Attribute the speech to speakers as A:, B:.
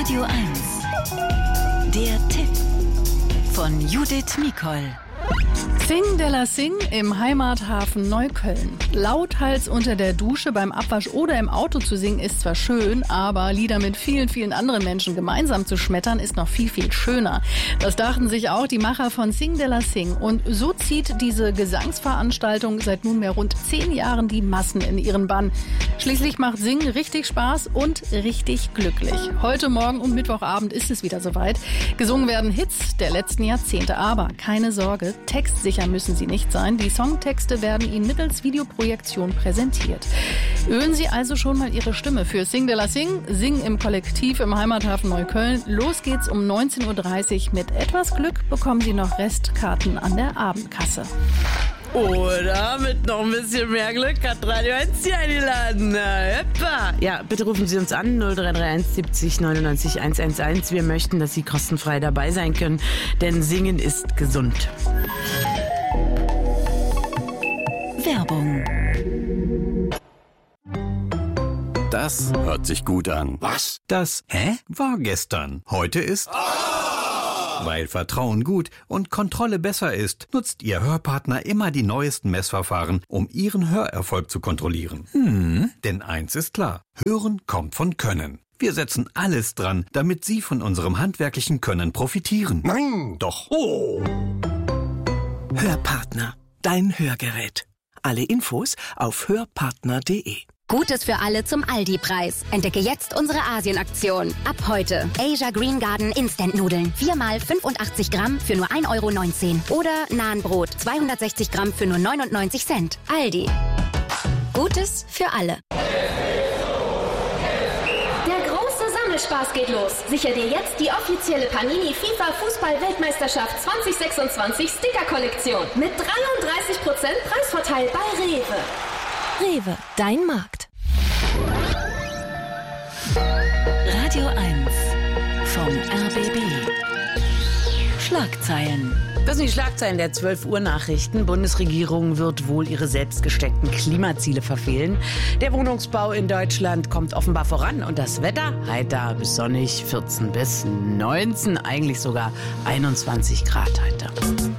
A: Radio 1. Der Tipp von Judith Mikol.
B: Sing de la Sing im Heimathafen Neukölln. Lauthals unter der Dusche, beim Abwasch oder im Auto zu singen ist zwar schön, aber Lieder mit vielen, vielen anderen Menschen gemeinsam zu schmettern ist noch viel, viel schöner. Das dachten sich auch die Macher von Sing de la Sing. Und so zieht diese Gesangsveranstaltung seit nunmehr rund 10 Jahren die Massen in ihren Bann. Schließlich macht Singen richtig Spaß und richtig glücklich. Heute Morgen und Mittwochabend ist es wieder soweit. Gesungen werden Hits der letzten Jahrzehnte, aber keine Sorge, textsicher müssen sie nicht sein. Die Songtexte werden Ihnen mittels Videoprojektion präsentiert. Ölen Sie also schon mal Ihre Stimme für Sing de la Sing. Singen im Kollektiv im Heimathafen Neukölln. Los geht's um 19.30 Uhr. Mit etwas Glück bekommen Sie noch Restkarten an der Abendkasse.
C: Oder mit noch ein bisschen mehr Glück hat Radio 1 hier eingeladen. Hoppa. Ja, bitte rufen Sie uns an, 0331 70 99 111. Wir möchten, dass Sie kostenfrei dabei sein können, denn Singen ist gesund.
A: Werbung.
D: Das hört sich gut an.
E: Was?
D: Das war gestern. Heute ist... Weil Vertrauen gut und Kontrolle besser ist, nutzt Ihr Hörpartner immer die neuesten Messverfahren, um Ihren Hörerfolg zu kontrollieren. Denn eins ist klar, Hören kommt von Können. Wir setzen alles dran, damit Sie von unserem handwerklichen Können profitieren.
E: Nein!
D: Doch.
F: Hörpartner, dein Hörgerät. Alle Infos auf hörpartner.de.
G: Gutes für alle zum Aldi-Preis. Entdecke jetzt unsere Asien-Aktion. Ab heute Asia Green Garden Instant-Nudeln. 4x 85 Gramm für nur 1,19 €. Oder Nahenbrot 260 Gramm für nur 99 Cent. Aldi. Gutes für alle.
H: Der große Sammelspaß geht los. Sicher dir jetzt die offizielle Panini FIFA Fußball-Weltmeisterschaft 2026 Sticker-Kollektion. Mit 33% Preisvorteil bei Rewe.
G: Rewe, dein Markt.
A: Radio 1 vom RBB. Schlagzeilen.
C: Das sind die Schlagzeilen der 12 Uhr Nachrichten. Bundesregierung wird wohl ihre selbst gesteckten Klimaziele verfehlen. Der Wohnungsbau in Deutschland kommt offenbar voran. Und das Wetter? Heiter bis sonnig, 14 bis 19, eigentlich sogar 21 Grad heute.